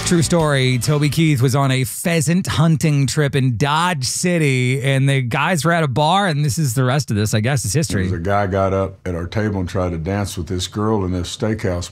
True story. Toby Keith was on a pheasant hunting trip in Dodge City, and the guys were at a bar, and this is the rest of this. I guess it's history. A guy got up at our table and tried to dance with this girl in this steakhouse